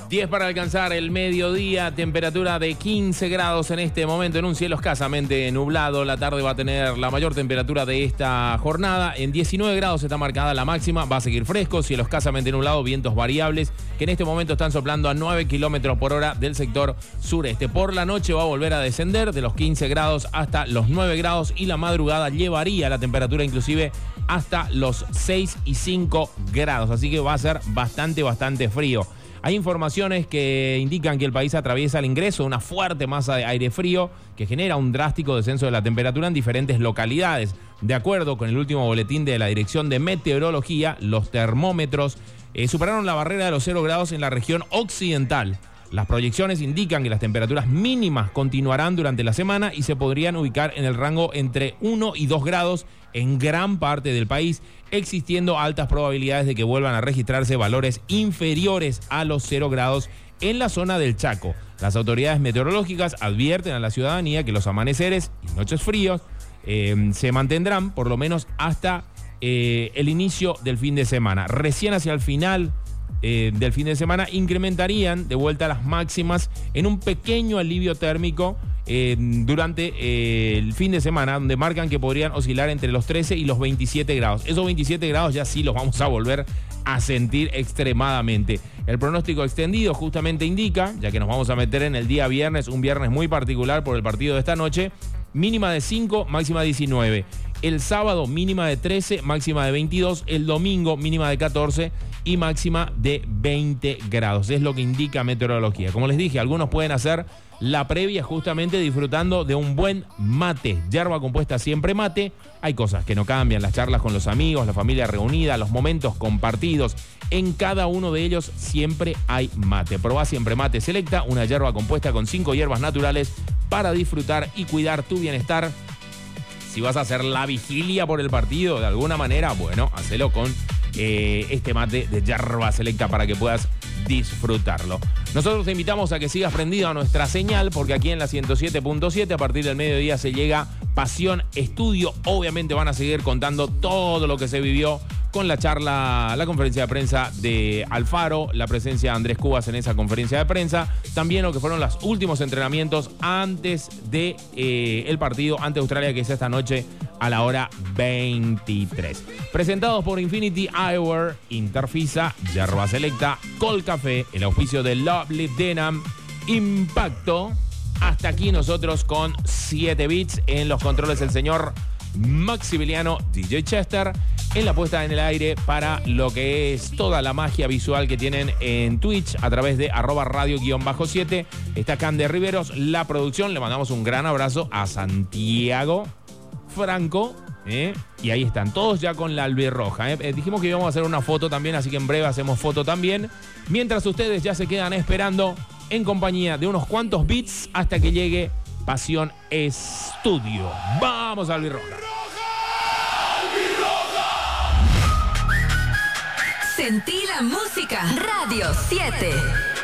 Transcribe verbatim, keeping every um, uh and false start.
diez para alcanzar el mediodía, temperatura de quince grados en este momento en un cielo escasamente nublado. La tarde va a tener la mayor temperatura de esta jornada. En diecinueve grados está marcada la máxima, va a seguir fresco, cielo escasamente nublado, vientos variables que en este momento están soplando a nueve kilómetros por hora del sector sureste. Por la noche va a volver a descender de los quince grados hasta los nueve grados y la madrugada llevaría la temperatura inclusive hasta los seis y cinco grados. Así que va a ser bastante, bastante frío. Hay informaciones que indican que el país atraviesa el ingreso de una fuerte masa de aire frío que genera un drástico descenso de la temperatura en diferentes localidades. De acuerdo con el último boletín de la Dirección de Meteorología, los termómetros eh, superaron la barrera de los cero grados en la región occidental. Las proyecciones indican que las temperaturas mínimas continuarán durante la semana y se podrían ubicar en el rango entre uno y dos grados en gran parte del país, existiendo altas probabilidades de que vuelvan a registrarse valores inferiores a los cero grados en la zona del Chaco. Las autoridades meteorológicas advierten a la ciudadanía que los amaneceres y noches fríos eh, se mantendrán por lo menos hasta eh, el inicio del fin de semana. Recién hacia el final Eh, del fin de semana incrementarían de vuelta las máximas en un pequeño alivio térmico eh, durante eh, el fin de semana, donde marcan que podrían oscilar entre los trece y los veintisiete grados. Esos veintisiete grados ya sí los vamos a volver a sentir extremadamente. El pronóstico extendido justamente indica, ya que nos vamos a meter en el día viernes, un viernes muy particular por el partido de esta noche, mínima de cinco, máxima de diecinueve. El sábado mínima de trece, máxima de veintidós. El domingo mínima de catorce y máxima de veinte grados. Es lo que indica meteorología. Como les dije, algunos pueden hacer la previa justamente disfrutando de un buen mate. Yerba compuesta siempre mate. Hay cosas que no cambian. Las charlas con los amigos, la familia reunida, los momentos compartidos. En cada uno de ellos siempre hay mate. Probá Siempre Mate Selecta, una yerba compuesta con cinco hierbas naturales para disfrutar y cuidar tu bienestar. Si vas a hacer la vigilia por el partido de alguna manera, bueno, hacelo con eh, este mate de yerba selecta para que puedas disfrutarlo. Nosotros te invitamos a que sigas prendido a nuestra señal, porque aquí en la ciento siete punto siete a partir del mediodía se llega Pasión Estudio. Obviamente van a seguir contando todo lo que se vivió con la charla, la conferencia de prensa de Alfaro, la presencia de Andrés Cubas en esa conferencia de prensa, también lo que fueron los últimos entrenamientos antes de eh, el partido ante Australia, que es esta noche a la hora veintitrés. Presentados por Infinity Eyewear, Interfisa, Yerba Selecta, Colcafé, el auspicio de Lovely Denham, Impacto. Hasta aquí nosotros con siete bits en los controles el señor Maximiliano D J Chester, en la puesta en el aire para lo que es toda la magia visual que tienen en Twitch a través de arroba radio guión bajo siete. Está Cande Riveros, la producción. Le mandamos un gran abrazo a Santiago Franco, ¿eh? Y ahí están todos ya con la albirroja, ¿eh? Eh, dijimos que íbamos a hacer una foto también, así que en breve hacemos foto también. Mientras ustedes ya se quedan esperando en compañía de unos cuantos beats hasta que llegue Pasión Estudio. ¡Vamos, albirroja! Sentí la música. Radio siete.